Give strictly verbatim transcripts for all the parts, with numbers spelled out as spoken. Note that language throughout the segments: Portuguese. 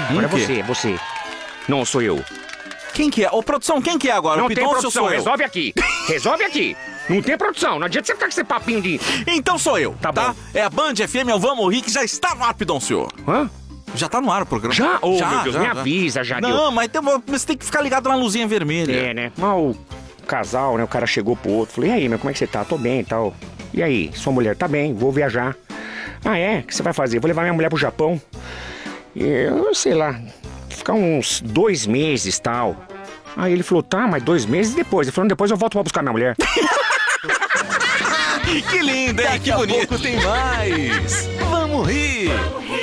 Agora é quê? você, é você. Não, sou eu. Quem que é? Ô, produção, quem que é agora? Não o tem Pidoncio produção, sou eu? resolve aqui. Resolve aqui. Não tem produção, não adianta você ficar com esse papinho de... Então sou eu, Tá tá? bom. É a Band F M, é o Vamos Rir, que já está no ar, Pidoncio. Hã? Já tá no ar o programa. Já? Ô, já, meu Deus, já, me já. avisa já. Não, deu. mas tem, você tem que ficar ligado na luzinha vermelha. É, né? Mas o casal, né? O cara chegou pro outro. Falei, e aí, meu, como é que você tá? Tô bem e tal. E aí, sua mulher tá bem, vou viajar. Ah, é? O que você vai fazer? Vou levar minha mulher pro Japão. E eu sei lá, ficar uns dois meses e tal. Aí ele falou, tá, mas dois meses depois. Ele falou, depois eu volto pra buscar minha mulher. Que lindo, hein? Daqui Que a bonito. pouco tem mais. Vamos rir.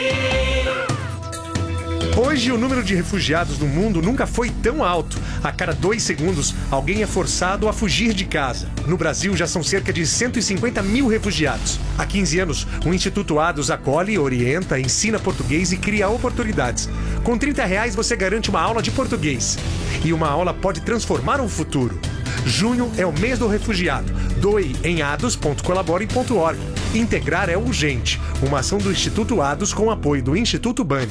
Hoje, o número de refugiados no mundo nunca foi tão alto. A cada dois segundos, alguém é forçado a fugir de casa. No Brasil, já são cerca de cento e cinquenta mil refugiados. Há quinze anos, o Instituto Ados acolhe, orienta, ensina português e cria oportunidades. Com trinta reais, você garante uma aula de português. E uma aula pode transformar um futuro. Junho é o mês do refugiado. Doe em ados ponto colabore ponto org. Integrar é urgente. Uma ação do Instituto Ados com apoio do Instituto Band.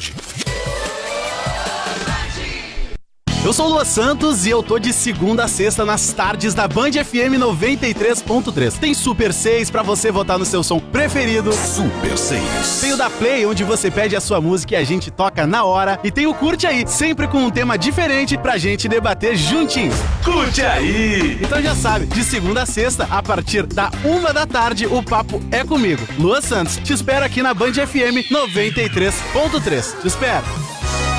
Eu sou o Lua Santos e eu tô de segunda a sexta nas tardes da Band F M noventa e três ponto três. Tem Super seis pra você votar no seu som preferido. Super seis. Tem o da Play, onde você pede a sua música e a gente toca na hora. E tem o Curte Aí, sempre com um tema diferente pra gente debater juntinhos. Curte aí. Então já sabe, de segunda a sexta, a partir da uma da tarde, o papo é comigo. Lua Santos, te espero aqui na Band F M noventa e três ponto três. Te espero.